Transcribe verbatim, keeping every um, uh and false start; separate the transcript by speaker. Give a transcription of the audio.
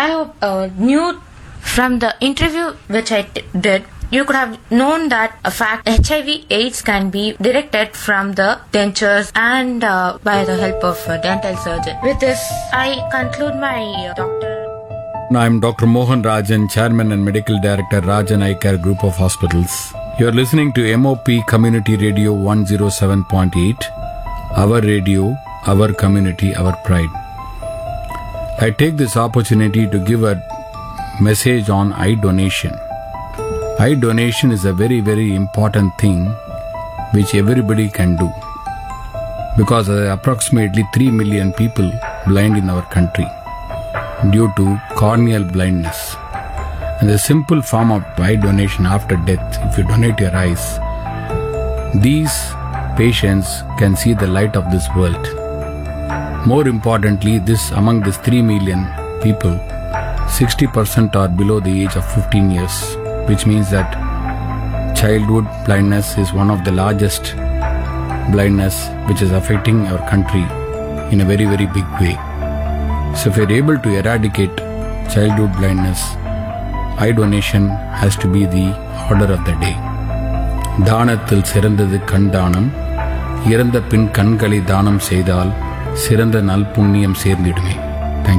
Speaker 1: I hope uh, knew from the interview which I t- did, you could have known that a fact H I V AIDS can be detected from the dentures and uh, by the help of a dental surgeon. With this, I conclude my uh, doctor.
Speaker 2: I am Doctor Mohan Rajan, Chairman and Medical Director, Rajan Eye Care Group of Hospitals. You are listening to M O P Community Radio one oh seven point eight. Our radio, our community, our pride. I take this opportunity to give a message on eye donation. Eye donation is a very, very important thing which everybody can do, because there are approximately three million people blind in our country due to corneal blindness. And the simple form of eye donation after death, if you donate your eyes, these patients can see the light of this world. More importantly, this among these three million people, sixty percent are below the age of fifteen years, which means that childhood blindness is one of the largest blindness which is affecting our country in a very, very big way. So if we are able to eradicate childhood blindness, eye donation has to be the order of the day. தானத்தில் சிறந்தது கண் தானம், இறந்த பின் கண்களை தானம் செய்தால் சிறந்த நல் புண்ணியம் சேர்ந்திடுமே.